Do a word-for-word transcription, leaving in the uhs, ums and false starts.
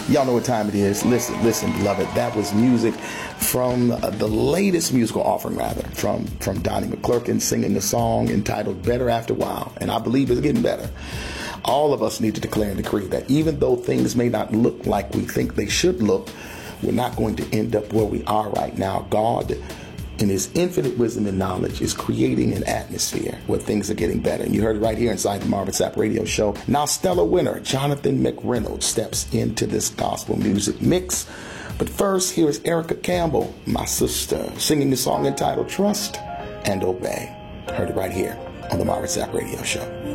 Y'all know what time it is. Listen, listen, beloved. That was music from uh, the latest musical offering, rather, from, from Donnie McClurkin singing the song entitled Better After a While. And I believe it's getting better. All of us need to declare and decree that even though things may not look like we think they should look, we're not going to end up where we are right now. God, in his infinite wisdom and knowledge, is creating an atmosphere where things are getting better. And you heard it right here inside the Marvin Sapp Radio Show. Now, stellar winner Jonathan McReynolds steps into this gospel music mix. But first, here is Erica Campbell, my sister, singing the song entitled Trust and Obey. Heard it right here on the Marvin Sapp Radio Show.